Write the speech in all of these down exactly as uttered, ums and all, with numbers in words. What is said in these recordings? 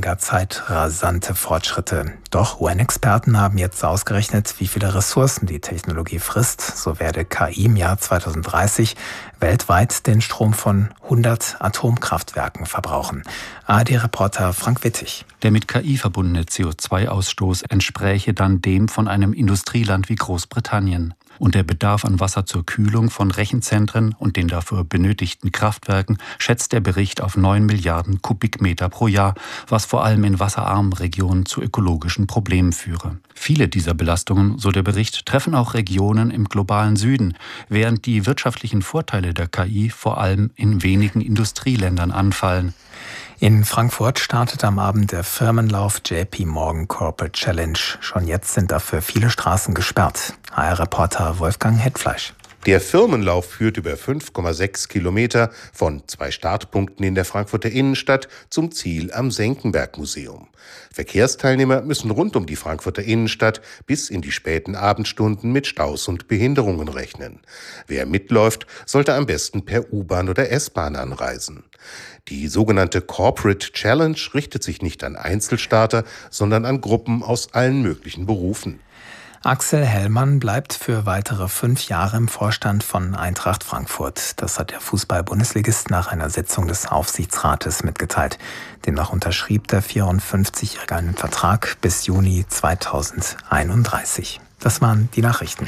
weniger Zeit rasante Fortschritte. Doch U N-Experten haben jetzt ausgerechnet, wie viele Ressourcen die Technologie frisst. So werde K I im Jahr zweitausenddreißig weltweit den Strom von hundert Atomkraftwerken verbrauchen. A R D-Reporter Frank Wittig. Der mit K I verbundene C O zwei Ausstoß entspräche dann dem von einem Industrieland wie Großbritannien. Und der Bedarf an Wasser zur Kühlung von Rechenzentren und den dafür benötigten Kraftwerken schätzt der Bericht auf neun Milliarden Kubikmeter pro Jahr, was vor allem in wasserarmen Regionen zu ökologischen Problemen führe. Viele dieser Belastungen, so der Bericht, treffen auch Regionen im globalen Süden, während die wirtschaftlichen Vorteile der K I vor allem in wenigen Industrieländern anfallen. In Frankfurt startet am Abend der Firmenlauf J P Morgan Corporate Challenge. Schon jetzt sind dafür viele Straßen gesperrt. H R-Reporter Wolfgang Hetfleisch. Der Firmenlauf führt über fünf Komma sechs Kilometer von zwei Startpunkten in der Frankfurter Innenstadt zum Ziel am Senckenberg-Museum. Verkehrsteilnehmer müssen rund um die Frankfurter Innenstadt bis in die späten Abendstunden mit Staus und Behinderungen rechnen. Wer mitläuft, sollte am besten per U-Bahn oder S-Bahn anreisen. Die sogenannte Corporate Challenge richtet sich nicht an Einzelstarter, sondern an Gruppen aus allen möglichen Berufen. Axel Hellmann bleibt für weitere fünf Jahre im Vorstand von Eintracht Frankfurt. Das hat der Fußball-Bundesligist nach einer Sitzung des Aufsichtsrates mitgeteilt. Demnach unterschrieb der vierundfünfzigjährige einen Vertrag bis Juni zweitausendeinunddreißig. Das waren die Nachrichten.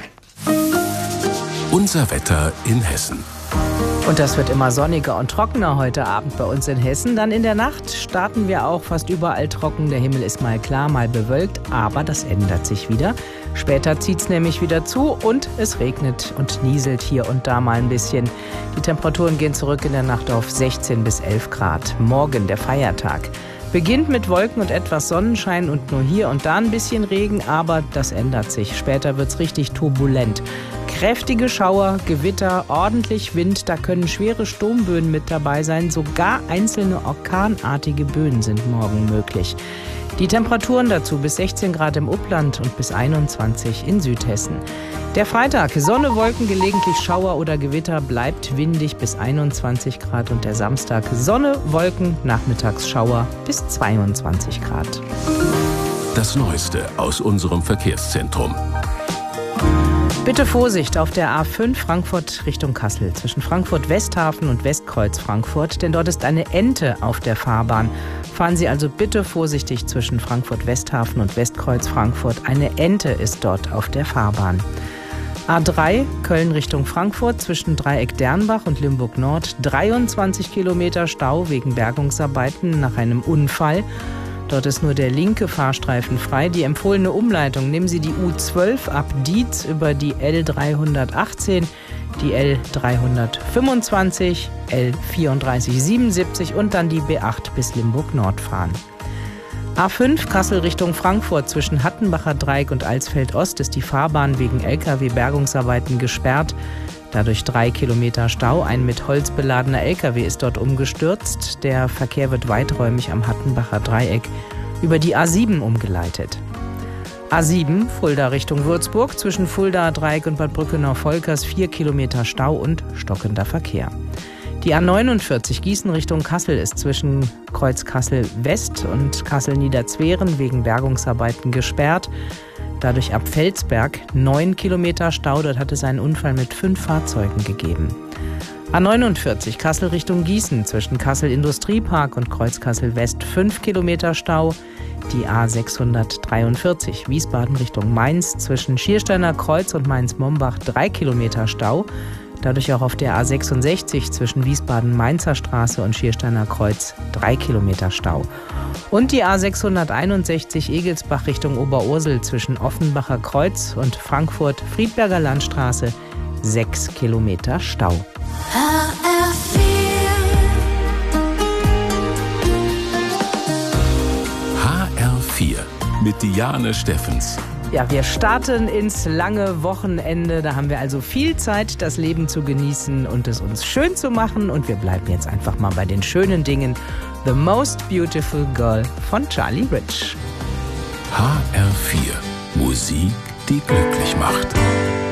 Unser Wetter in Hessen. Und das wird immer sonniger und trockener heute Abend bei uns in Hessen. Dann in der Nacht starten wir auch fast überall trocken. Der Himmel ist mal klar, mal bewölkt, aber das ändert sich wieder. Später zieht es nämlich wieder zu und es regnet und nieselt hier und da mal ein bisschen. Die Temperaturen gehen zurück in der Nacht auf sechzehn bis elf Grad. Morgen der Feiertag. Beginnt mit Wolken und etwas Sonnenschein und nur hier und da ein bisschen Regen, aber das ändert sich. Später wird's richtig turbulent. Kräftige Schauer, Gewitter, ordentlich Wind, da können schwere Sturmböen mit dabei sein. Sogar einzelne orkanartige Böen sind morgen möglich. Die Temperaturen dazu bis sechzehn Grad im Upland und bis einundzwanzig in Südhessen. Der Freitag, Sonne, Wolken, gelegentlich Schauer oder Gewitter, bleibt windig bis einundzwanzig Grad. Und der Samstag, Sonne, Wolken, nachmittags Schauer bis zweiundzwanzig Grad. Das Neueste aus unserem Verkehrszentrum. Bitte Vorsicht auf der A fünf Frankfurt Richtung Kassel zwischen Frankfurt-Westhafen und Westkreuz Frankfurt, denn dort ist eine Ente auf der Fahrbahn. Fahren Sie also bitte vorsichtig zwischen Frankfurt-Westhafen und Westkreuz Frankfurt. Eine Ente ist dort auf der Fahrbahn. A drei Köln Richtung Frankfurt zwischen Dreieck Dernbach und Limburg Nord. dreiundzwanzig Kilometer Stau wegen Bergungsarbeiten nach einem Unfall. Dort ist nur der linke Fahrstreifen frei. Die empfohlene Umleitung: nehmen Sie die U zwölf ab Dietz über die L dreihundertachtzehn, die L dreihundertfünfundzwanzig, L vierunddreißig siebenundsiebzig und dann die B acht bis Limburg Nord fahren. A fünf Kassel Richtung Frankfurt zwischen Hattenbacher Dreieck und Alsfeld Ost ist die Fahrbahn wegen L K W-Bergungsarbeiten gesperrt. Dadurch drei Kilometer Stau. Ein mit Holz beladener L K W ist dort umgestürzt. Der Verkehr wird weiträumig am Hattenbacher Dreieck über die A sieben umgeleitet. A sieben Fulda Richtung Würzburg zwischen Fulda Dreieck und Bad Brückenau-Volkers vier Kilometer Stau und stockender Verkehr. Die A neunundvierzig Gießen Richtung Kassel ist zwischen Kreuz Kassel West und Kassel Niederzweren wegen Bergungsarbeiten gesperrt. Dadurch ab Felsberg neun Kilometer Stau. Dort hat es einen Unfall mit fünf Fahrzeugen gegeben. A neunundvierzig Kassel Richtung Gießen zwischen Kassel Industriepark und Kreuz Kassel West fünf Kilometer Stau. Die A sechshundertdreiundvierzig Wiesbaden Richtung Mainz zwischen Schiersteiner Kreuz und Mainz-Mombach drei Kilometer Stau. Dadurch auch auf der A sechsundsechzig zwischen Wiesbaden-Mainzer Straße und Schiersteiner Kreuz drei Kilometer Stau. Und die A sechshunderteinundsechzig Egelsbach Richtung Oberursel zwischen Offenbacher Kreuz und Frankfurt-Friedberger Landstraße sechs Kilometer Stau. H R vier H R vier mit Diane Steffens. Ja, wir starten ins lange Wochenende. Da haben wir also viel Zeit, das Leben zu genießen und es uns schön zu machen. Und wir bleiben jetzt einfach mal bei den schönen Dingen. The Most Beautiful Girl von Charlie Rich. H R vier. Musik, die glücklich macht.